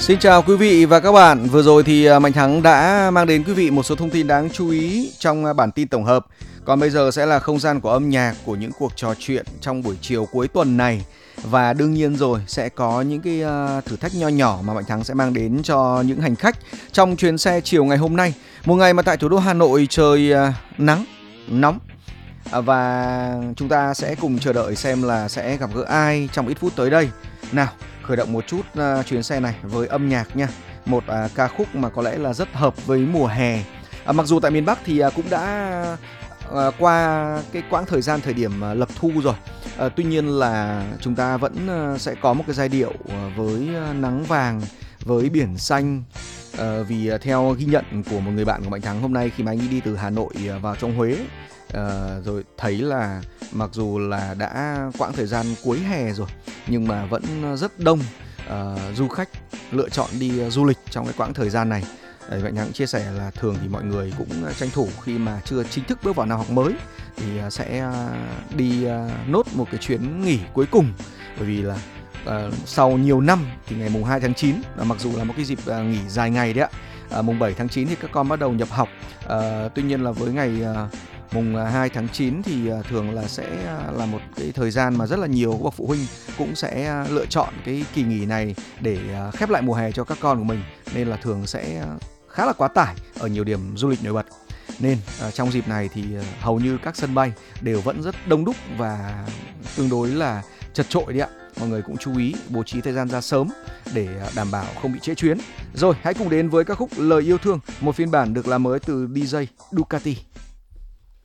Xin chào quý vị và các bạn. Vừa rồi thì Mạnh Thắng đã mang đến quý vị một số thông tin đáng chú ý trong bản tin tổng hợp. Còn bây giờ sẽ là không gian của âm nhạc, của những cuộc trò chuyện trong buổi chiều cuối tuần này. Và đương nhiên rồi, sẽ có những cái thử thách nho nhỏ mà Mạnh Thắng sẽ mang đến cho những hành khách trong chuyến xe chiều ngày hôm nay. Một ngày mà tại thủ đô Hà Nội trời nắng, nóng. Và chúng ta sẽ cùng chờ đợi xem là sẽ gặp gỡ ai trong ít phút tới đây. Nào, khởi động một chút chuyến xe này với âm nhạc nha. Một ca khúc mà có lẽ là rất hợp với mùa hè. Mặc dù tại miền Bắc thì cũng đã qua cái quãng thời điểm lập thu rồi. Tuy nhiên là chúng ta vẫn sẽ có một cái giai điệu với nắng vàng, với biển xanh. Vì theo ghi nhận của một người bạn của Mạnh Thắng hôm nay, khi mà anh ấy đi từ Hà Nội vào trong Huế, rồi thấy là mặc dù là đã quãng thời gian cuối hè rồi nhưng mà vẫn rất đông du khách lựa chọn đi du lịch trong cái quãng thời gian này. Mạnh Thắng chia sẻ là thường thì mọi người cũng tranh thủ khi mà chưa chính thức bước vào năm học mới thì sẽ đi nốt một cái chuyến nghỉ cuối cùng. Bởi vì là sau nhiều năm thì ngày mùng 2 tháng 9, mặc dù là một cái dịp nghỉ dài ngày đấy ạ, mùng 7 tháng 9 thì các con bắt đầu nhập học. Tuy nhiên là với ngày mùng 2 tháng 9 thì thường là sẽ là một cái thời gian mà rất là nhiều bậc phụ huynh cũng sẽ lựa chọn cái kỳ nghỉ này để khép lại mùa hè cho các con của mình. Nên là thường sẽ khá là quá tải ở nhiều điểm du lịch nổi bật. Nên trong dịp này thì hầu như các sân bay đều vẫn rất đông đúc và tương đối là chật chội đấy ạ. Mọi người cũng chú ý bố trí thời gian ra sớm để đảm bảo không bị trễ chuyến. Rồi, hãy cùng đến với ca khúc Lời Yêu Thương, một phiên bản được làm mới từ DJ Ducati.